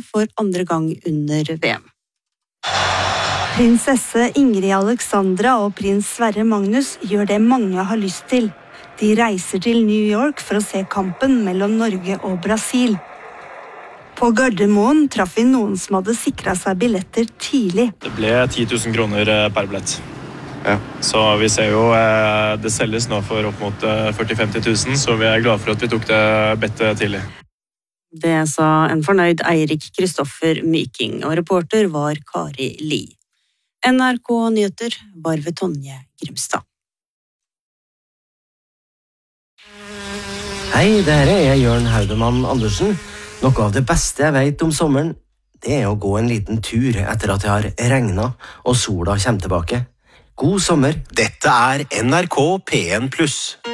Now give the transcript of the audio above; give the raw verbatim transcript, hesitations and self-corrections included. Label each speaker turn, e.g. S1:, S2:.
S1: for andre gang under V M. Prinsesse Ingrid Alexandra og prins Sverre Magnus gjør det mange har lyst til. De reiser til New York for å se kampen mellom Norge og Brasil. På Gardermoen traff vi noen som hadde sikret seg billetter tidlig.
S2: Det ble ti tusen kroner per billett.
S3: Ja.
S2: Så vi ser jo, det selges nå for opp mot førti til femti tusen, så vi er glade for at vi tok det bettet tidlig.
S1: Det sa en fornøyd Eirik Kristoffer Myking, og reporter var Kari Li. N R K Nyheter var ved Tonje Grimstad.
S4: Hei, det her er Jørn Haudemann Andersen. Noe av det beste jeg vet om sommeren, det er å gå en liten tur etter at det har regnet og sola kommer tilbake. God sommer.
S5: Dette er N R K P en pluss.